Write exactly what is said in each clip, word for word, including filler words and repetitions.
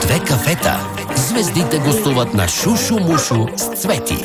две кафета. Звездите гостуват на Шушу-мушу с Цвети.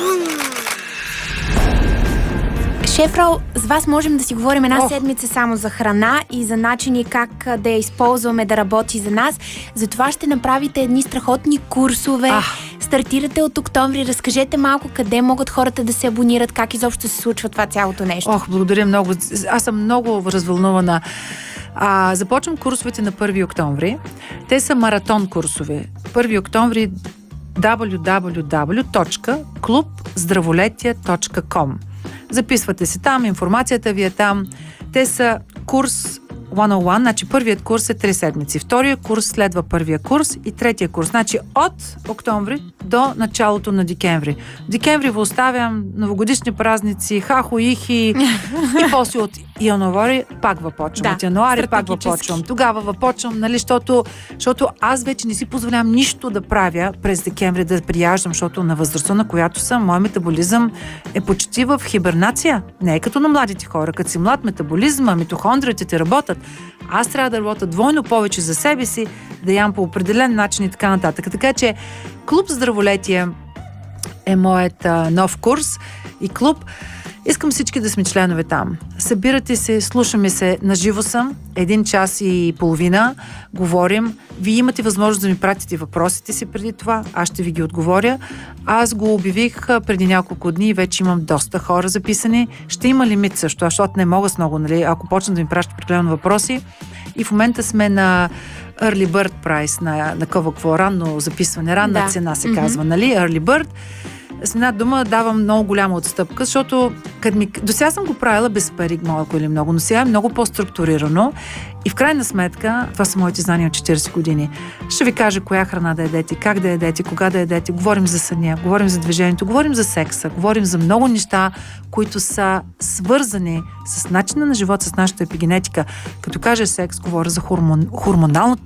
Шеф Рол, с вас можем да си говорим една Ох. седмица само за храна и за начини как да я използваме да работи за нас. Затова ще направите едни страхотни курсове. Ах. Стартирате от октомври. Разкажете малко къде могат хората да се абонират, как изобщо се случва това цялото нещо. Ох, благодаря много. Аз съм много развълнувана. А, започвам курсовете на първи октомври. Те са маратон курсове. първи октомври дабъл ю дабъл ю дабъл ю точка клуб здраволетие точка ком. Записвате се там, информацията ви е там. Те са курс сто и едно, значи първият курс е три седмици, втория курс следва първия курс и третия курс. Значи от октомври до началото на декември. В декември ви оставям новогодишни празници, хахо-ихи и после от януари пак въпочвам. Да, от януари пак стратегически. въпочвам. Тогава въпочвам, нали, защото, защото аз вече не си позволявам нищо да правя през декември, да прияждам, защото на възрастта, на която съм, моят метаболизъм е почти в хибернация. Не е като на младите хора. Като си млад, метаболизма, митохондриите ти работят. Аз трябва да работя двойно повече за себе си, да ям по определен начин и така нататък. Така че Клуб Здраволетие е моят а, нов курс и клуб. Искам всички да сме членове там. Събирате се, слушаме се, наживо съм, един час и половина, говорим. Вие имате възможност да ми пратите въпросите си преди това, аз ще ви ги отговоря. Аз го обявих преди няколко дни и вече имам доста хора записани. Ще има лимит също, защото не мога с много, нали, ако почна да ми пращат определено въпроси. И в момента сме на Early Bird Price, на, на какво ранно записване, ранна Да. цена се Мгм. казва, нали? Early Bird. С една дума давам много голяма отстъпка, защото ми... до сега съм го правила без пари, малко или много, но сега е много по-структурирано и в крайна сметка, това са моите знания от четирийсет години. Ще ви кажа коя храна да ядете, как да ядете, кога да ядете, говорим за съня, говорим за движението, говорим за секса, говорим за много неща, които са свързани с начина на живот, с нашата епигенетика. Като кажа секс, говоря за хормон... хормоналното